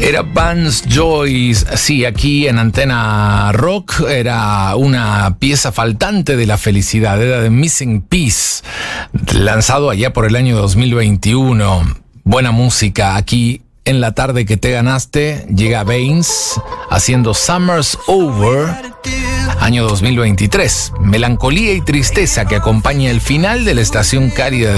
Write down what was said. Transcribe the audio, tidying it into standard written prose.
Era Vance Joyce, sí, aquí en Antena Rock. Era una pieza faltante de la felicidad, era The Missing Piece, lanzado allá por el año 2021. Buena música aquí en la tarde que te ganaste. Llega Baines haciendo Summer's Over, año 2023. Melancolía y tristeza que acompaña el final de la estación cálida